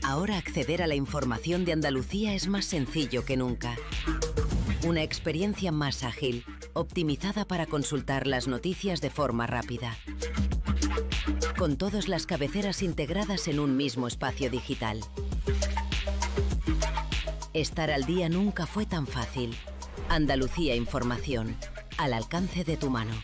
Ahora acceder a la información de Andalucía es más sencillo que nunca. Una experiencia más ágil, optimizada para consultar las noticias de forma rápida. Con todas las cabeceras integradas en un mismo espacio digital. Estar al día nunca fue tan fácil. Andalucía Información, al alcance de tu mano.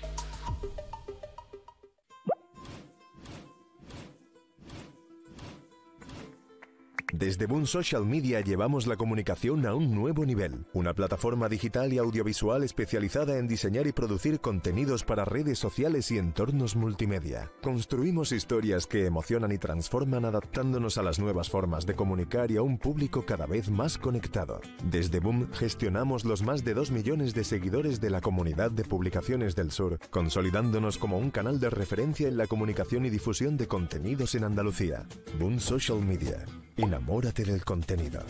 Desde Boom Social Media llevamos la comunicación a un nuevo nivel. Una plataforma digital y audiovisual especializada en diseñar y producir contenidos para redes sociales y entornos multimedia. Construimos historias que emocionan y transforman adaptándonos a las nuevas formas de comunicar y a un público cada vez más conectado. Desde Boom gestionamos los más de 2 millones de seguidores de la comunidad de publicaciones del sur, consolidándonos como un canal de referencia en la comunicación y difusión de contenidos en Andalucía. Boom Social Media. Enamórate del contenido.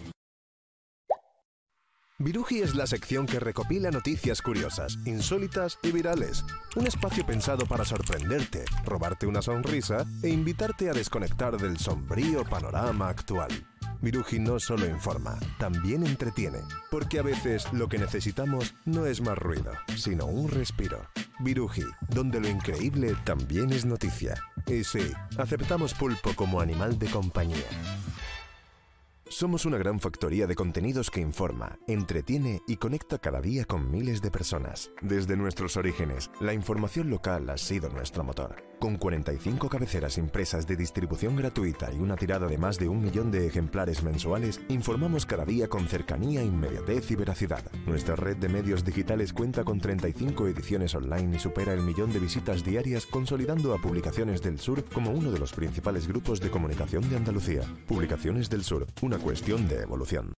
Viruji es la sección que recopila noticias curiosas, insólitas y virales. Un espacio pensado para sorprenderte, robarte una sonrisa e invitarte a desconectar del sombrío panorama actual. Viruji no solo informa, también entretiene, porque a veces lo que necesitamos no es más ruido, sino un respiro. Viruji, donde lo increíble también es noticia. Y sí, aceptamos pulpo como animal de compañía. Somos una gran factoría de contenidos que informa, entretiene y conecta cada día con miles de personas. Desde nuestros orígenes, la información local ha sido nuestro motor. Con 45 cabeceras impresas de distribución gratuita y una tirada de más de 1 millón de ejemplares mensuales, informamos cada día con cercanía, inmediatez y veracidad. Nuestra red de medios digitales cuenta con 35 ediciones online y supera el 1.000.000 de visitas diarias, consolidando a Publicaciones del Sur como uno de los principales grupos de comunicación de Andalucía. Publicaciones del Sur, una cuestión de evolución.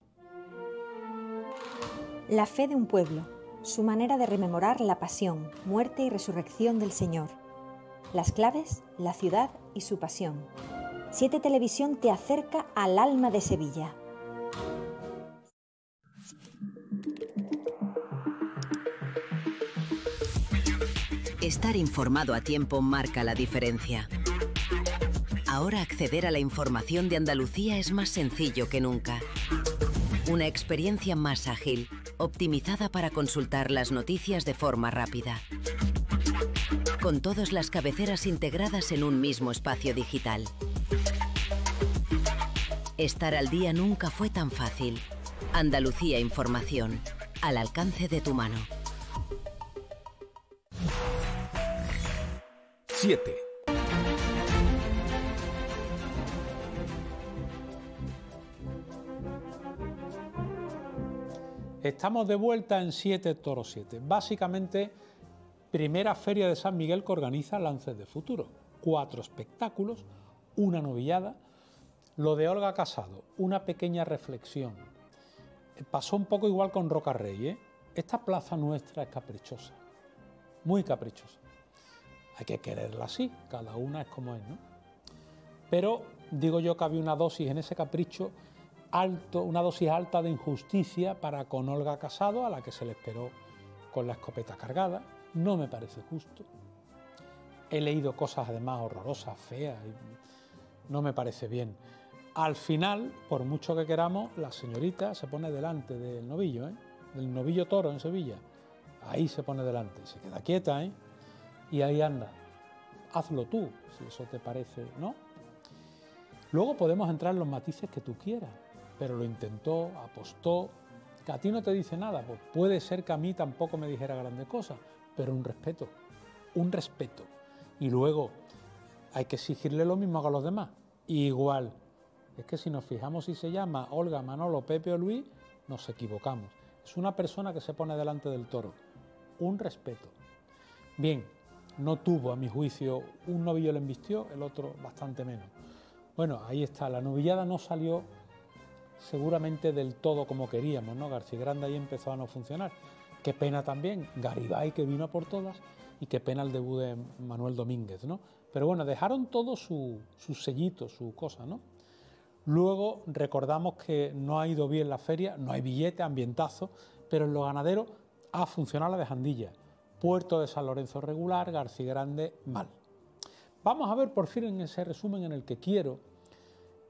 La fe de un pueblo, su manera de rememorar la pasión, muerte y resurrección del Señor. Las claves, la ciudad y su pasión. 7 Televisión te acerca al alma de Sevilla. Estar informado a tiempo marca la diferencia. Ahora acceder a la información de Andalucía es más sencillo que nunca. Una experiencia más ágil, optimizada para consultar las noticias de forma rápida. Con todas las cabeceras integradas en un mismo espacio digital. Estar al día nunca fue tan fácil. Andalucía Información, al alcance de tu mano. 7. Estamos de vuelta en 7 Toro 7. Básicamente, primera feria de San Miguel que organiza Lances de Futuro. 4 espectáculos, una novillada. Lo de Olga Casado, una pequeña reflexión. Pasó un poco igual con Roca Rey, ¿eh? Esta plaza nuestra es caprichosa, muy caprichosa. Hay que quererla así, cada una es como es, ¿no? Pero digo yo que había una dosis en ese capricho alto, una dosis alta de injusticia para con Olga Casado, a la que se le esperó con la escopeta cargada. No me parece justo. He leído cosas además horrorosas, feas, y no me parece bien. Al final, por mucho que queramos, la señorita se pone delante del novillo, ¿eh? Del novillo toro en Sevilla. Ahí se pone delante, se queda quieta, ¿eh? Y ahí anda. Hazlo tú, si eso te parece, ¿no? Luego podemos entrar en los matices que tú quieras, pero lo intentó, apostó, que a ti no te dice nada, pues puede ser que a mí tampoco me dijera grandes cosas, pero un respeto. Y luego hay que exigirle lo mismo que a los demás, igual. Es que si nos fijamos si se llama Olga, Manolo, Pepe o Luis, nos equivocamos. Es una persona que se pone delante del toro. Un respeto. Bien, no tuvo, a mi juicio, un novillo le embistió, el otro bastante menos. Bueno, ahí está, la novillada no salió seguramente del todo como queríamos, ¿no? García Grande ahí empezó a no funcionar. Qué pena también Garibay, que vino a por todas, y qué pena el debut de Manuel Domínguez, ¿no? Pero bueno, dejaron todo su sellito, su cosa, ¿no? Luego recordamos que no ha ido bien la feria, no hay billete, ambientazo, pero en los ganaderos ha funcionado la de Jandilla. Puerto de San Lorenzo regular, García Grande mal. Vamos a ver por fin en ese resumen en el que quiero